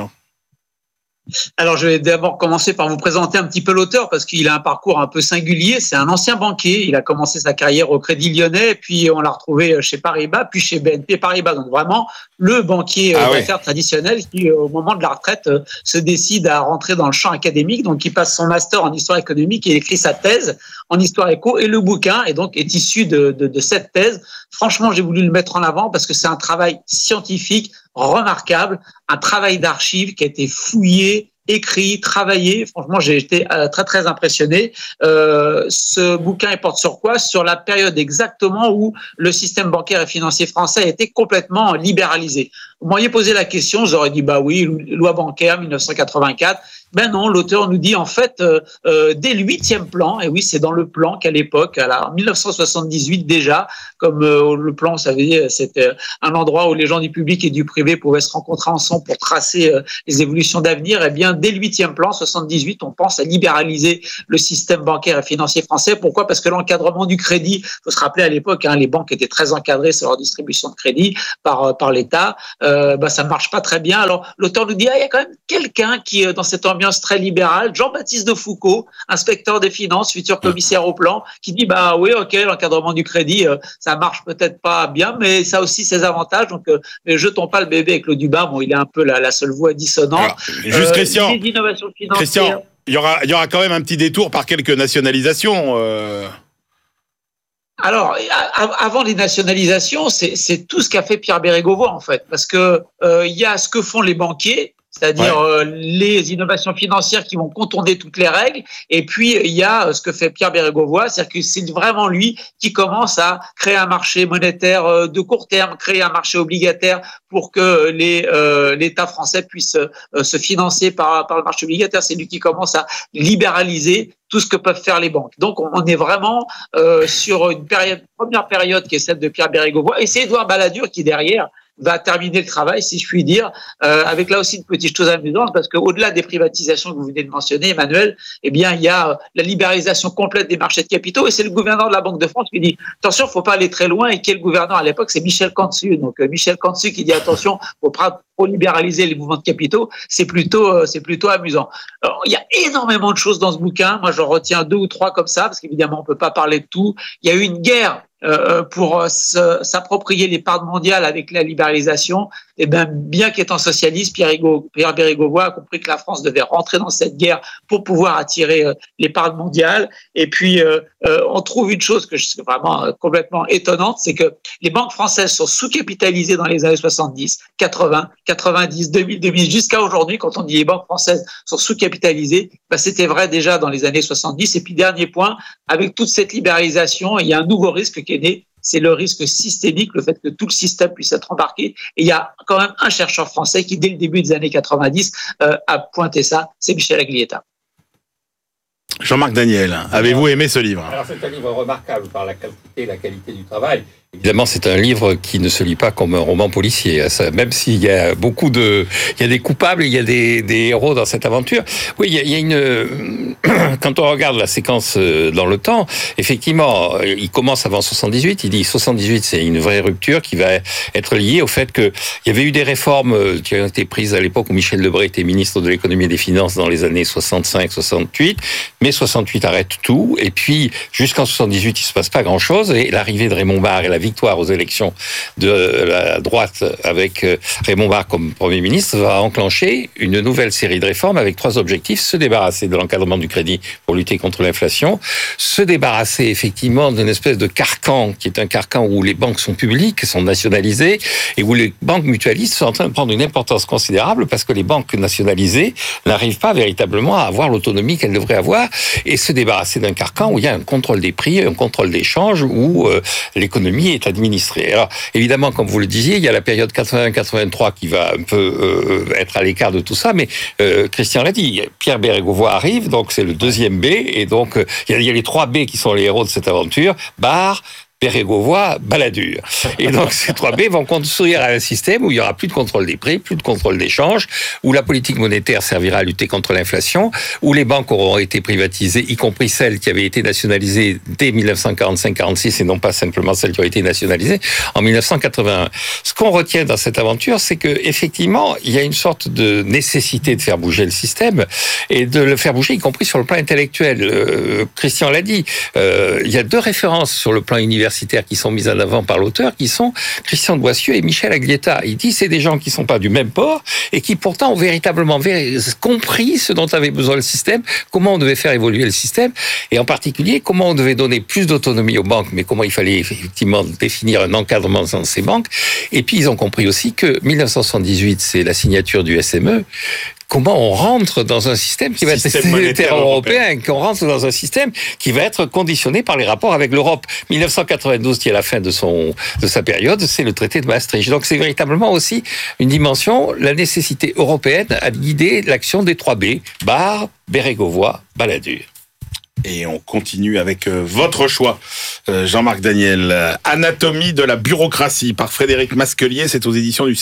Alors, je vais d'abord commencer par vous présenter un petit peu l'auteur parce qu'il a un parcours un peu singulier. C'est un ancien banquier. Il a commencé sa carrière au Crédit Lyonnais, puis on l'a retrouvé chez Paribas, puis chez B N P Paribas. Donc vraiment, le banquier ah d'affaires ouais. traditionnel qui, au moment de la retraite, se décide à rentrer dans le champ académique. Donc, il passe son master en histoire économique et écrit sa thèse en histoire éco. Et le bouquin est donc est issu de, de, de cette thèse. Franchement, j'ai voulu le mettre en avant parce que c'est un travail scientifique remarquable, un travail d'archives qui a été fouillé, écrit, travaillé. Franchement, j'ai été très, très impressionné. Euh, ce bouquin, il porte sur quoi ? Sur la période exactement où le système bancaire et financier français a été complètement libéralisé. Vous m'auriez posé la question, j'aurais dit, bah oui, loi bancaire, mille neuf cent quatre-vingt-quatre. Ben non, l'auteur nous dit en fait, euh, euh, dès le huitième plan, et oui, c'est dans le plan qu'à l'époque, à mille neuf cent soixante-dix-huit déjà, comme euh, le plan, vous savez, c'était un endroit où les gens du public et du privé pouvaient se rencontrer ensemble pour tracer euh, les évolutions d'avenir. Eh bien, dès le huitième plan, soixante-dix-huit, on pense à libéraliser le système bancaire et financier français. Pourquoi ? Parce que l'encadrement du crédit, il faut se rappeler à l'époque, hein, les banques étaient très encadrées sur leur distribution de crédit par, par l'État. Euh, euh, bah, ça ne marche pas très bien. Alors, l'auteur nous dit, ah, il y a quand même quelqu'un qui, dans cette ambiance très libérale, Jean-Baptiste de Foucauld, inspecteur des finances, futur commissaire au plan, qui dit, bah oui, ok, l'encadrement du crédit, euh, ça marche peut-être pas bien, mais ça a aussi ses avantages. Donc, euh, mais jetons pas le bébé avec l'eau du bain. Bon, il est un peu la, la seule voix dissonante. Alors, juste euh, Christian, les innovations financières. Christian, il y aura, il y aura quand même un petit détour par quelques nationalisations. Euh... Alors, avant les nationalisations, c'est, c'est tout ce qu'a fait Pierre Bérégovoy, en fait, parce que euh, il y a ce que font les banquiers, c'est-à-dire ouais. euh, les innovations financières qui vont contourner toutes les règles, et puis il y a ce que fait Pierre Bérégovoy, c'est-à-dire que c'est vraiment lui qui commence à créer un marché monétaire de court terme, créer un marché obligataire pour que les, euh, l'État français puisse euh, se financer par, par le marché obligataire. C'est lui qui commence à libéraliser tout ce que peuvent faire les banques. Donc, on est vraiment euh, sur une période, première période qui est celle de Pierre Bérégovoy, et c'est Édouard Balladur qui, derrière, va terminer le travail, si je puis dire, euh, avec là aussi une petite chose amusante, parce qu'au-delà des privatisations que vous venez de mentionner, Emmanuel, eh bien, il y a la libéralisation complète des marchés de capitaux, et c'est le gouverneur de la Banque de France qui dit, attention, il ne faut pas aller très loin, et qui est le gouverneur à l'époque, c'est Michel Cantu. Donc, euh, Michel Cantu qui dit, attention, il faut pas trop libéraliser les mouvements de capitaux, c'est plutôt, euh, c'est plutôt amusant. Alors, il y a énormément de choses dans ce bouquin, moi j'en retiens deux ou trois comme ça, parce qu'évidemment, on ne peut pas parler de tout. Il y a eu une guerre Euh, pour euh, se, s'approprier les parts mondiales avec la libéralisation. Et bien, bien qu'étant socialiste, Pierre, Higo, Pierre Bérégovoy a compris que la France devait rentrer dans cette guerre pour pouvoir attirer euh, les parts mondiales. Et puis, euh, euh, on trouve une chose que je suis vraiment euh, complètement étonnante, c'est que les banques françaises sont sous-capitalisées dans les années soixante-dix, quatre-vingts, quatre-vingt-dix, deux mille, deux mille, jusqu'à aujourd'hui. Quand on dit les banques françaises sont sous-capitalisées, ben, c'était vrai déjà dans les années soixante-dix. Et puis, dernier point, avec toute cette libéralisation, il y a un nouveau risque qui est né, c'est le risque systémique, le fait que tout le système puisse être embarqué. Et il y a quand même un chercheur français qui, dès le début des années quatre-vingt-dix, euh, a pointé ça, c'est Michel Aglietta. Jean-Marc Daniel, avez-vous aimé ce livre ? Alors, c'est un livre remarquable par la quantité et la qualité du travail. Évidemment, c'est un livre qui ne se lit pas comme un roman policier. Ça, même s'il y a beaucoup de, il y a des coupables, il y a des, des héros dans cette aventure. Oui, il y a, il y a une. Quand on regarde la séquence dans le temps, effectivement, il commence avant soixante-dix-huit. Il dit soixante-dix-huit, c'est une vraie rupture qui va être liée au fait que il y avait eu des réformes qui ont été prises à l'époque où Michel Debré était ministre de l'économie et des finances dans les années soixante-cinq soixante-huit. Mais soixante-huit arrête tout. Et puis, jusqu'en soixante-dix-huit, il se passe pas grand-chose. Et l'arrivée de Raymond Barre et la victoire aux élections de la droite avec Raymond Barre comme Premier ministre va enclencher une nouvelle série de réformes avec trois objectifs. Se débarrasser de l'encadrement du crédit pour lutter contre l'inflation, se débarrasser effectivement d'une espèce de carcan qui est un carcan où les banques sont publiques, sont nationalisées et où les banques mutualistes sont en train de prendre une importance considérable parce que les banques nationalisées n'arrivent pas véritablement à avoir l'autonomie qu'elles devraient avoir et se débarrasser d'un carcan où il y a un contrôle des prix, un contrôle des changes, où euh, l'économie est administrée. Alors, évidemment, comme vous le disiez, il y a la période quatre-vingt quatre-vingt-trois qui va un peu euh, être à l'écart de tout ça, mais euh, Christian l'a dit, Pierre Bérégovoy arrive, donc c'est le deuxième B, et donc euh, il, y a, il y a les trois B qui sont les héros de cette aventure, Barre, Bérégovoy, Balladur. Et donc, ces trois B vont construire un système où il y aura plus de contrôle des prix, plus de contrôle des changes, où la politique monétaire servira à lutter contre l'inflation, où les banques auront été privatisées, y compris celles qui avaient été nationalisées dès dix-neuf cent quarante-cinq quarante-six et non pas simplement celles qui ont été nationalisées en dix-neuf cent quatre-vingt-un. Ce qu'on retient dans cette aventure, c'est que, effectivement, il y a une sorte de nécessité de faire bouger le système et de le faire bouger, y compris sur le plan intellectuel. Euh, Christian l'a dit, euh, il y a deux références sur le plan universitaire qui sont mises en avant par l'auteur, qui sont Christian de Boissieu et Michel Aglietta. Il dit c'est des gens qui ne sont pas du même port et qui pourtant ont véritablement compris ce dont avait besoin le système, comment on devait faire évoluer le système et en particulier comment on devait donner plus d'autonomie aux banques, mais comment il fallait effectivement définir un encadrement dans ces banques. Et puis ils ont compris aussi que dix-neuf cent soixante-dix-huit, c'est la signature du S M E. Comment on rentre dans un système qui va être monétaire européen, qu'on rentre dans un système qui va être conditionné par les rapports avec l'Europe. dix-neuf cent quatre-vingt-douze, qui est la fin de son de sa période, c'est le traité de Maastricht. Donc c'est véritablement aussi une dimension, la nécessité européenne à guider l'action des trois B, Barre, Bérégovoy, Balladur. Et on continue avec euh, votre choix, euh, Jean-Marc Daniel. Anatomie de la bureaucratie par Frédéric Masquelier, c'est aux éditions du Cerf.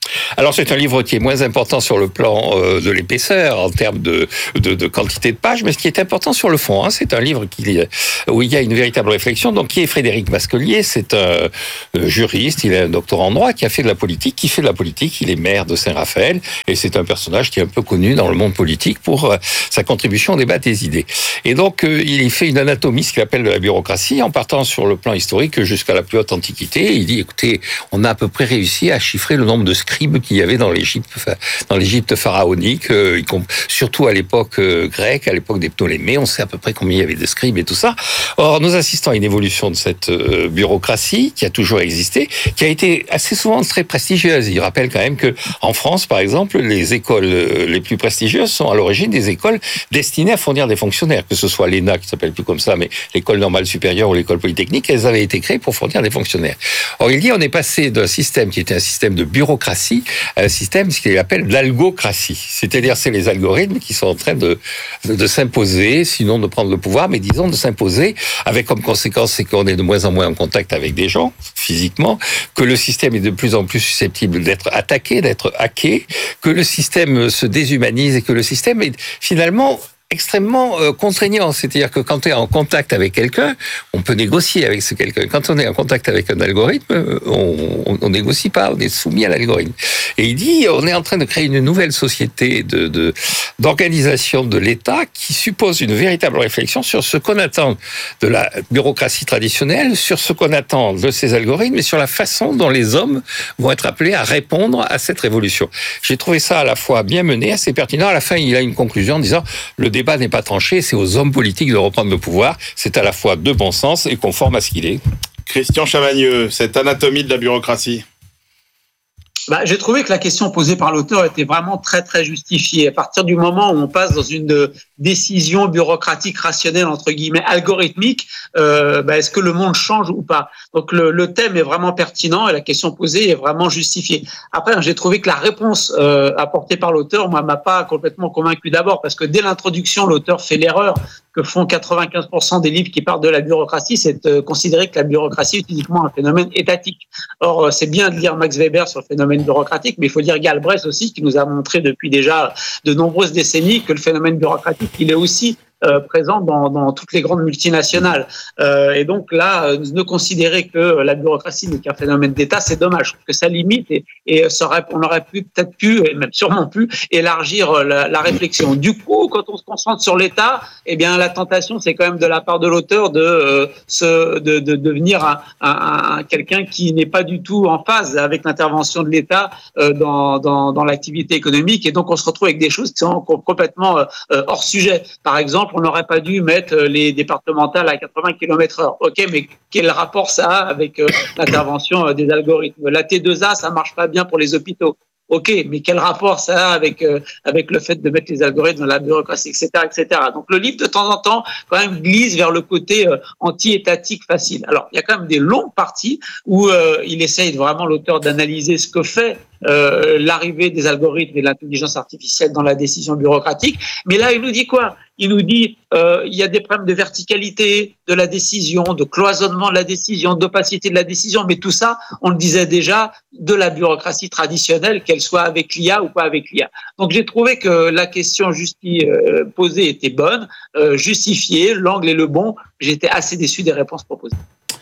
Alors c'est un livre qui est moins important sur le plan euh, de l'épaisseur en termes de, de, de quantité de pages, mais ce qui est important sur le fond, hein, c'est un livre qui, où il y a une véritable réflexion. Donc qui est Frédéric Masquelier, c'est un euh, juriste, il est un doctorat en droit qui a fait de la politique, qui fait de la politique, il est maire de Saint-Raphaël et c'est un personnage qui est un peu connu dans le monde politique pour euh, sa contribution au débat des idées. Et donc euh, il fait une anatomie, ce qu'il appelle de la bureaucratie, en partant sur le plan historique jusqu'à la plus haute antiquité. Il dit écoutez, on a à peu près réussi à chiffrer le nombre de scribes qu'il y avait dans l'Égypte, dans l'Égypte pharaonique, euh, surtout à l'époque euh, grecque, à l'époque des Ptolémées, on sait à peu près combien il y avait de scribes et tout ça. Or, nous assistons à une évolution de cette euh, bureaucratie qui a toujours existé, qui a été assez souvent très prestigieuse. Il rappelle quand même que en France, par exemple, les écoles euh, les plus prestigieuses sont à l'origine des écoles destinées à fournir des fonctionnaires, que ce soit l'E N A, qui s'appelle plus comme ça, mais l'école normale supérieure ou l'école polytechnique, elles avaient été créées pour fournir des fonctionnaires. Or, il dit on est passé d'un système qui était un système de bureaucratie un système, ce qu'il appelle l'algocratie. C'est-à-dire, c'est les algorithmes qui sont en train de, de, de s'imposer, sinon de prendre le pouvoir, mais disons de s'imposer, avec comme conséquence, c'est qu'on est de moins en moins en contact avec des gens, physiquement, que le système est de plus en plus susceptible d'être attaqué, d'être hacké, que le système se déshumanise et que le système est finalement extrêmement euh, contraignant. C'est-à-dire que quand on est en contact avec quelqu'un, on peut négocier avec ce quelqu'un. Quand on est en contact avec un algorithme, on, on, on négocie pas, on est soumis à l'algorithme. Et il dit, on est en train de créer une nouvelle société de, de, d'organisation de l'État qui suppose une véritable réflexion sur ce qu'on attend de la bureaucratie traditionnelle, sur ce qu'on attend de ces algorithmes et sur la façon dont les hommes vont être appelés à répondre à cette révolution. J'ai trouvé ça à la fois bien mené, assez pertinent. À la fin, il a une conclusion en disant, le débat n'est pas tranché, c'est aux hommes politiques de reprendre le pouvoir. C'est à la fois de bon sens et conforme à ce qu'il est. Christian Chavagneux, cette anatomie de la bureaucratie. Bah, j'ai trouvé que la question posée par l'auteur était vraiment très très justifiée. À partir du moment où on passe dans une décision bureaucratique rationnelle entre guillemets algorithmique, euh, bah, est-ce que le monde change ou pas? Donc le, le thème est vraiment pertinent et la question posée est vraiment justifiée. Après, j'ai trouvé que la réponse euh, apportée par l'auteur, moi, m'a pas complètement convaincu d'abord parce que dès l'introduction, l'auteur fait l'erreur que font quatre-vingt-quinze pour cent des livres qui parlent de la bureaucratie, c'est de considérer que la bureaucratie est uniquement un phénomène étatique. Or, c'est bien de lire Max Weber sur le phénomène bureaucratique, mais il faut lire Galbraith aussi, qui nous a montré depuis déjà de nombreuses décennies que le phénomène bureaucratique, il est aussi Euh, présent dans, dans toutes les grandes multinationales. Euh, et donc là, euh, ne considérer que la bureaucratie n'est qu'un phénomène d'État, c'est dommage, parce que ça limite et, et ça aurait, on aurait pu peut-être pu, et même sûrement pu, élargir la, la réflexion. Du coup, quand on se concentre sur l'État, eh bien la tentation, c'est quand même de la part de l'auteur de euh, se, de, de devenir un, un, un, quelqu'un qui n'est pas du tout en phase avec l'intervention de l'État euh, dans, dans, dans l'activité économique. Et donc, on se retrouve avec des choses qui sont complètement euh, hors sujet. Par exemple, on n'aurait pas dû mettre les départementales à quatre-vingts kilomètres heure. Ok, mais quel rapport ça a avec euh, l'intervention euh, des algorithmes? La T deux A, ça marche pas bien pour les hôpitaux. Ok, mais quel rapport ça a avec euh, avec le fait de mettre les algorithmes dans la bureaucratie, et cetera, et cetera. Donc le livre de temps en temps quand même glisse vers le côté euh, anti-étatique facile. Alors il y a quand même des longues parties où euh, il essaye vraiment l'auteur d'analyser ce que fait euh, l'arrivée des algorithmes et de l'intelligence artificielle dans la décision bureaucratique. Mais là il nous dit quoi? Il nous dit euh, il y a des problèmes de verticalité de la décision, de cloisonnement de la décision, d'opacité de la décision, mais tout ça, on le disait déjà, de la bureaucratie traditionnelle, qu'elle soit avec l'I A ou pas avec l'I A. Donc j'ai trouvé que la question justi- euh, posée était bonne, euh, justifiée, l'angle est le bon. J'étais assez déçu des réponses proposées.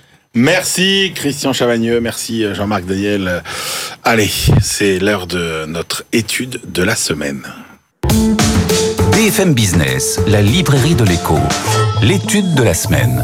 Merci Christian Chavagneux, merci Jean-Marc Daniel. Allez, c'est l'heure de notre étude de la semaine. B F M Business, la librairie de l'écho, l'étude de la semaine.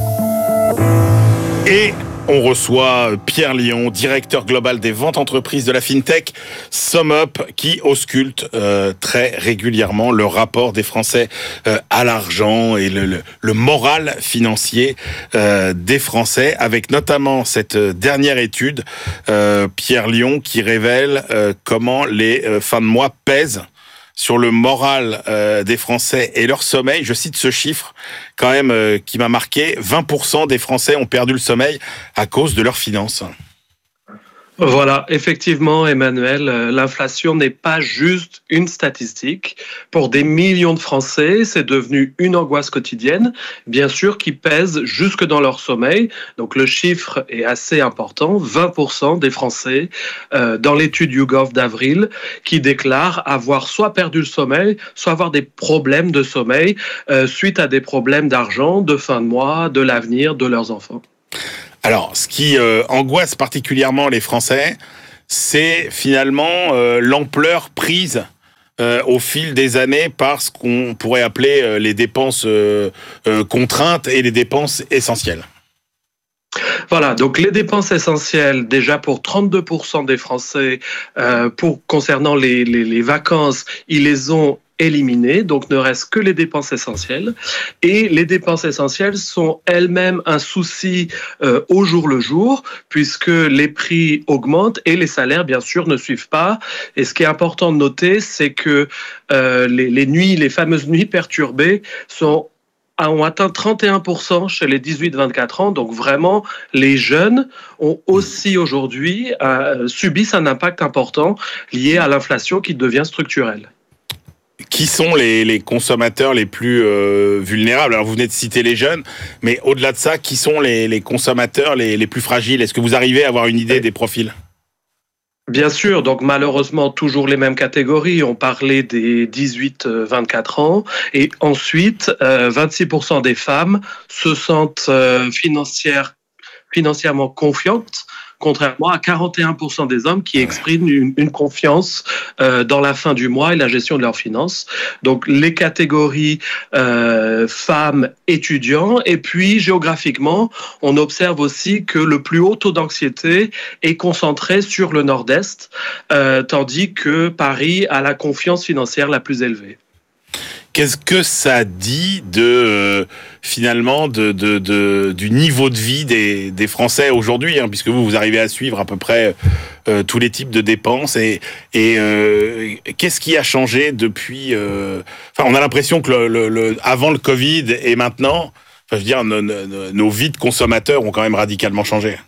Et on reçoit Pierre Lyon, directeur global des ventes entreprises de la FinTech SumUp, qui ausculte euh, très régulièrement le rapport des Français euh, à l'argent et le, le, le moral financier euh, des Français, avec notamment cette dernière étude, euh, Pierre Lyon, qui révèle euh, comment les euh, fins de mois pèsent sur le moral euh, des Français et leur sommeil. Je cite ce chiffre quand même euh, qui m'a marqué. vingt pour cent des Français ont perdu le sommeil à cause de leurs finances. Voilà, effectivement, Emmanuel, l'inflation n'est pas juste une statistique. Pour des millions de Français, c'est devenu une angoisse quotidienne, bien sûr, qui pèse jusque dans leur sommeil. Donc le chiffre est assez important, vingt pour cent des Français, euh, dans l'étude YouGov d'avril, qui déclarent avoir soit perdu le sommeil, soit avoir des problèmes de sommeil euh, suite à des problèmes d'argent, de fin de mois, de l'avenir de leurs enfants. Alors, ce qui euh, angoisse particulièrement les Français, c'est finalement euh, l'ampleur prise euh, au fil des années par ce qu'on pourrait appeler euh, les dépenses euh, euh, contraintes et les dépenses essentielles. Voilà, donc les dépenses essentielles, déjà pour trente-deux pour cent des Français, euh, pour concernant les, les, les vacances, ils les ont éliminées, donc ne reste que les dépenses essentielles. Et les dépenses essentielles sont elles-mêmes un souci euh, au jour le jour, puisque les prix augmentent et les salaires, bien sûr, ne suivent pas. Et ce qui est important de noter, c'est que euh, les, les nuits, les fameuses nuits perturbées sont ont atteint trente et un pour cent chez les dix-huit vingt-quatre ans. Donc vraiment, les jeunes ont aussi aujourd'hui euh, subissent un impact important lié à l'inflation qui devient structurelle. Qui sont les, les consommateurs les plus euh, vulnérables? Alors vous venez de citer les jeunes, mais au-delà de ça, qui sont les, les consommateurs les, les plus fragiles? Est-ce que vous arrivez à avoir une idée des profils? Bien sûr, donc malheureusement toujours les mêmes catégories. On parlait des dix-huit vingt-quatre ans et ensuite euh, vingt-six pour cent des femmes se sentent euh, financière, financièrement confiantes, contrairement à quarante et un pour cent des hommes qui expriment une, une confiance euh, dans la fin du mois et la gestion de leurs finances. Donc les catégories euh, femmes, étudiants, et puis géographiquement, on observe aussi que le plus haut taux d'anxiété est concentré sur le nord-est, euh, tandis que Paris a la confiance financière la plus élevée. Qu'est-ce que ça dit de euh, finalement de, de, de du niveau de vie des, des Français aujourd'hui, hein, puisque vous vous arrivez à suivre à peu près euh, tous les types de dépenses et et euh, qu'est-ce qui a changé depuis euh, Enfin, on a l'impression que le, le, le avant le Covid et maintenant, enfin, je veux dire, nos, nos, nos vies de consommateurs ont quand même radicalement changé.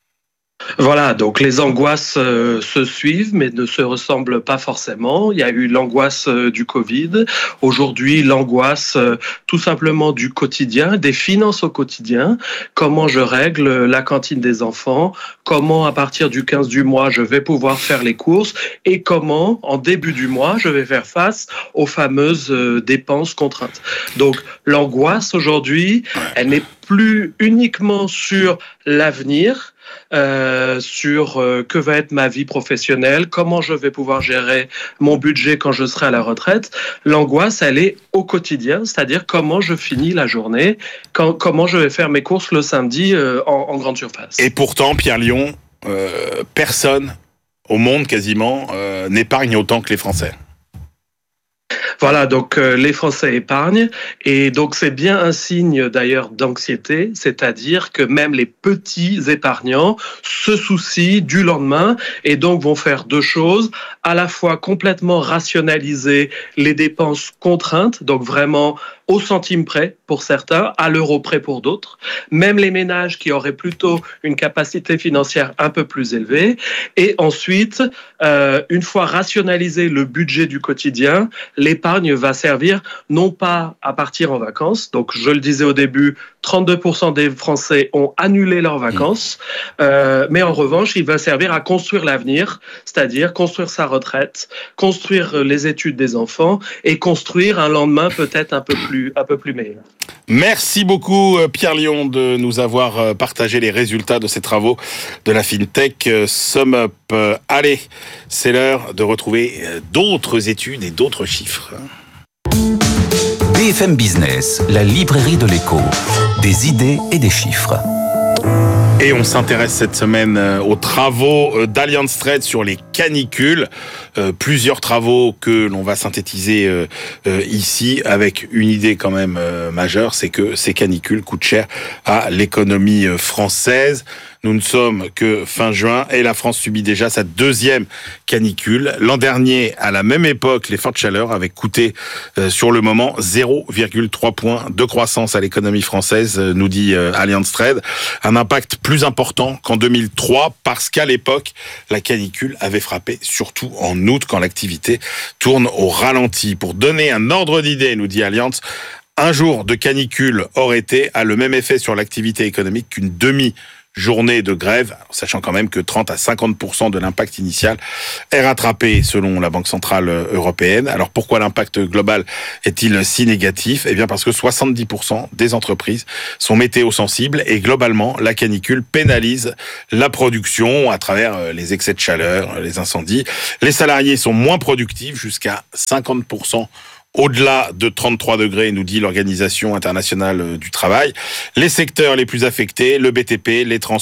Voilà, donc les angoisses euh, se suivent, mais ne se ressemblent pas forcément. Il y a eu l'angoisse euh, du Covid. Aujourd'hui, l'angoisse euh, tout simplement du quotidien, des finances au quotidien. Comment je règle la cantine des enfants? Comment, à partir du quinze du mois, je vais pouvoir faire les courses? Et comment, en début du mois, je vais faire face aux fameuses euh, dépenses contraintes? Donc, l'angoisse aujourd'hui, elle n'est plus uniquement sur l'avenir, Euh, sur euh, que va être ma vie professionnelle, comment je vais pouvoir gérer mon budget quand je serai à la retraite. L'angoisse, elle est au quotidien, c'est-à-dire comment je finis la journée, quand, comment je vais faire mes courses le samedi euh, en, en grande surface. Et pourtant, Pierre Lion, euh, personne au monde quasiment euh, n'épargne autant que les Français. Voilà, donc euh, les Français épargnent et donc c'est bien un signe d'ailleurs d'anxiété, c'est-à-dire que même les petits épargnants se soucient du lendemain et donc vont faire deux choses, à la fois complètement rationaliser les dépenses contraintes, donc vraiment au centime près pour certains, à l'euro près pour d'autres, même les ménages qui auraient plutôt une capacité financière un peu plus élevée. Et ensuite, euh, une fois rationalisé le budget du quotidien, l'épargne va servir non pas à partir en vacances, donc je le disais au début, trente-deux pour cent des Français ont annulé leurs vacances, euh, mais en revanche, il va servir à construire l'avenir, c'est-à-dire construire sa retraite, construire les études des enfants et construire un lendemain peut-être un peu plus un peu plus meilleur. Merci beaucoup Pierre Lion de nous avoir partagé les résultats de ces travaux de la FinTech SumUp. Allez, c'est l'heure de retrouver d'autres études et d'autres chiffres. B F M Business, la librairie de l'écho, des idées et des chiffres. Et on s'intéresse cette semaine aux travaux d'Allianz Trade sur les canicule. Euh, plusieurs travaux que l'on va synthétiser euh, euh, ici avec une idée quand même euh, majeure, c'est que ces canicules coûtent cher à l'économie euh, française. Nous ne sommes que fin juin et la France subit déjà sa deuxième canicule. L'an dernier, à la même époque, les fortes chaleurs avaient coûté euh, sur le moment zéro virgule trois points de croissance à l'économie française, euh, nous dit euh, Allianz Trade. Un impact plus important qu'en deux mille trois parce qu'à l'époque, la canicule avait frappé surtout en août quand l'activité tourne au ralenti. Pour donner un ordre d'idée, nous dit Allianz, un jour de canicule hors été a le même effet sur l'activité économique qu'une demi journée de grève, sachant quand même que trente à cinquante pour cent de l'impact initial est rattrapé selon la Banque Centrale Européenne. Alors pourquoi l'impact global est-il si négatif ? Eh bien parce que soixante-dix pour cent des entreprises sont météo-sensibles et globalement la canicule pénalise la production à travers les excès de chaleur, les incendies. Les salariés sont moins productifs, jusqu'à cinquante pour cent au-delà de trente-trois degrés, nous dit l'Organisation internationale du travail. Les secteurs les plus affectés, le B T P, les transports,